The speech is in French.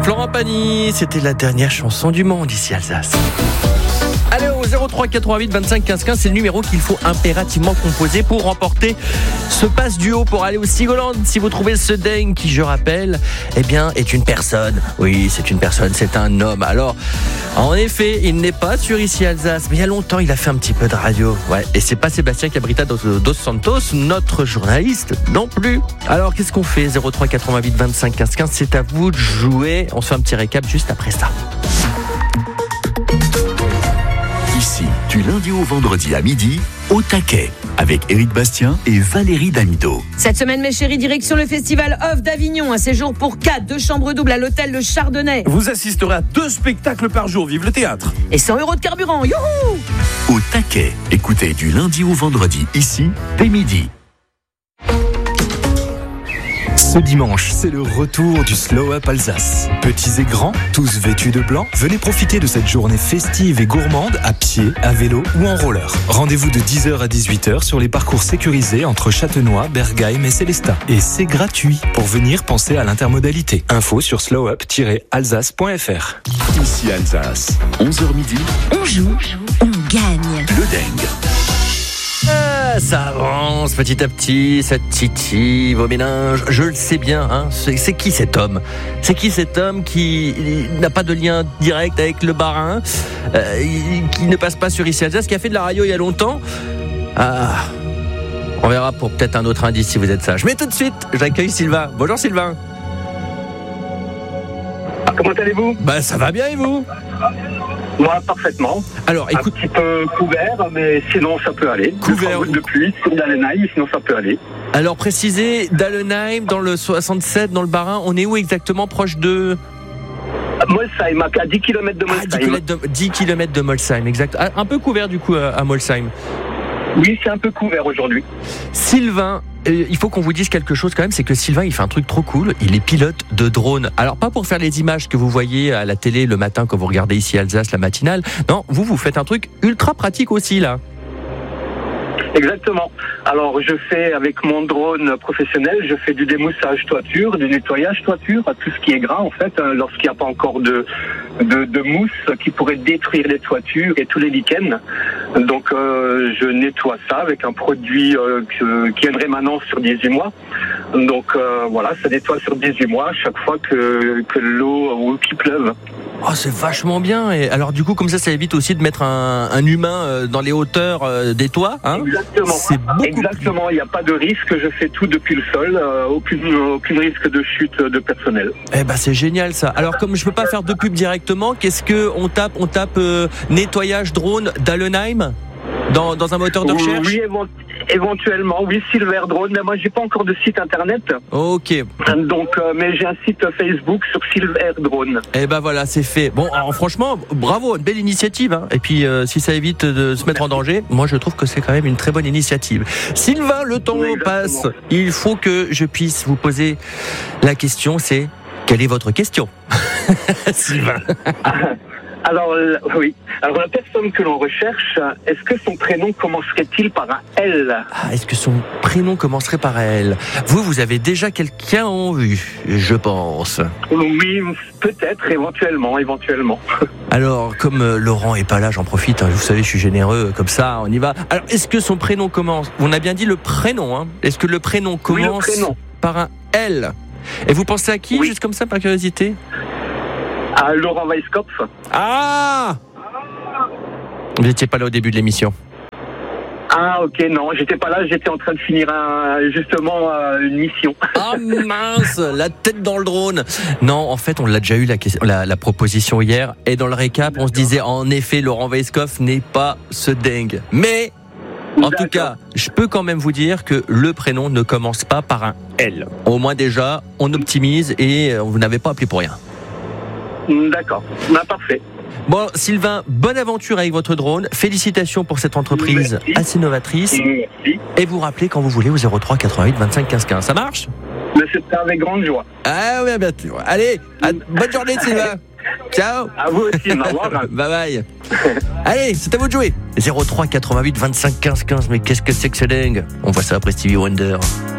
Florent Pagny, c'était la dernière chanson du monde ici Alsace. Allez, au 03 88 25 15 15, c'est le numéro qu'il faut impérativement composer pour remporter ce pass duo pour aller au Sigoland. Si vous trouvez ce dingue qui, je rappelle, eh bien, est une personne. Oui, c'est une personne, c'est un homme. Alors, en effet, il n'est pas sur ici Alsace, mais il y a longtemps, il a fait un petit peu de radio. Ouais, et c'est pas Sébastien Cabrita dos Santos, notre journaliste, non plus. Alors, qu'est-ce qu'on fait? 03 88 25 15 15, c'est à vous de jouer. On se fait un petit récap juste après ça. Ici, du lundi au vendredi à midi, au taquet, avec Éric Bastien et Valérie Damido. Cette semaine, mes chéris, direction le Festival Off d'Avignon. Un séjour pour 4, 2 chambres doubles à l'hôtel Le Chardonnay. Vous assisterez à 2 spectacles par jour, vive le théâtre. Et 100 € de carburant, youhou! Au taquet, écoutez du lundi au vendredi, ici, dès midi. Ce dimanche, c'est le retour du Slow Up Alsace. Petits et grands, tous vêtus de blanc, venez profiter de cette journée festive et gourmande à pied, à vélo ou en roller. Rendez-vous de 10h à 18h sur les parcours sécurisés entre Châtenois, Bergheim et Célestat. Et c'est gratuit. Pour venir, pensez à l'intermodalité. Info sur slowup-alsace.fr. Ici Alsace, 11h midi. On joue, on gagne. Le dingue. Ça avance petit à petit, ça titille vos méninges. Je le sais bien, hein. C'est qui cet homme? C'est qui cet homme qui n'a pas de lien direct avec le Bas-Rhin, qui ne passe pas sur ici Alsace, qui a fait de la radio il y a longtemps? On verra pour peut-être un autre indice si vous êtes sage. Mais tout de suite, j'accueille Sylvain. Bonjour Sylvain. Comment allez-vous? Ça va bien et vous? Moi, parfaitement. Alors, écoute, un petit peu couvert, mais sinon ça peut aller. Couvert de pluie, c'est d'Allenheim, sinon ça peut aller. Alors, précisez, d'Allenheim, dans le 67, dans le Bas-Rhin, on est où exactement? Proche de... Molsheim, à 10 km de Molsheim. 10 km de Molsheim, exact. Un peu couvert du coup à Molsheim. Oui, c'est un peu couvert aujourd'hui. Sylvain, il faut qu'on vous dise quelque chose quand même, c'est que Sylvain, il fait un truc trop cool, il est pilote de drone. Alors pas pour faire les images que vous voyez à la télé le matin quand vous regardez ici Alsace, la matinale. Non, vous faites un truc ultra pratique aussi là. Exactement. Alors je fais avec mon drone professionnel, je fais du démoussage toiture, du nettoyage toiture, tout ce qui est gras en fait, lorsqu'il n'y a pas encore de mousse qui pourrait détruire les toitures et tous les lichens. Donc je nettoie ça avec un produit qui a une rémanence sur 18 mois. Donc voilà, ça nettoie sur 18 mois chaque fois que l'eau ou qu'il pleuve. Oh, c'est vachement bien. Et alors du coup, comme ça évite aussi de mettre un humain dans les hauteurs des toits. Hein. Exactement. C'est Exactement. Il n'y a pas de risque. Je fais tout depuis le sol. Aucun risque de chute de personnel. C'est génial ça. Alors comme je peux pas faire de pub directement, qu'est-ce que on tape nettoyage drone d'Allenheim dans un moteur de recherche? Oui, éventuellement, oui, Silver Drone. Mais moi, j'ai pas encore de site internet. Ok. Donc, mais j'ai un site Facebook sur Silver Drone. Voilà, c'est fait. Bon, alors, franchement, bravo, une belle initiative. Hein. Et puis, si ça évite de se mettre en danger, moi, je trouve que c'est quand même une très bonne initiative. Sylvain, le temps passe. Il faut que je puisse vous poser la question. C'est quelle est votre question, Sylvain? Alors, oui. Alors, la personne que l'on recherche, est-ce que son prénom commencerait-il par un L? Est-ce que son prénom commencerait par L? Vous avez déjà quelqu'un en vue, je pense. Oui, peut-être, éventuellement. Alors, comme Laurent est pas là, j'en profite, hein, vous savez, je suis généreux, comme ça, on y va. Alors, est-ce que son prénom commence... On a bien dit le prénom, hein. Est-ce que le prénom commence par un L? Et vous pensez à qui, juste comme ça, par curiosité? À Laurent Weisskopf. Ah! Vous n'étiez pas là au début de l'émission. Ah ok, non, j'étais pas là, j'étais en train de finir une mission. Ah mince, la tête dans le drone. Non, en fait, on l'a déjà eu la proposition hier, et dans le récap, on se disait en effet, Laurent Weisskopf n'est pas ce dingue. Mais en tout cas, je peux quand même vous dire que le prénom ne commence pas par un L. Au moins déjà, on optimise et vous n'avez pas appelé pour rien. D'accord, parfait. Bon, Sylvain, bonne aventure avec votre drone. Félicitations pour cette entreprise assez novatrice. Merci. Et vous rappelez quand vous voulez au 03 88 25 15 15. Ça marche? Mais c'est avec grande joie. Ah oui, bien sûr. Allez, bonne journée, Sylvain. Ciao. À vous aussi, au revoir. Bye bye. Allez, c'est à vous de jouer. 03 88 25 15 15. Mais qu'est-ce que c'est que ce dingue? On voit ça après Stevie Wonder.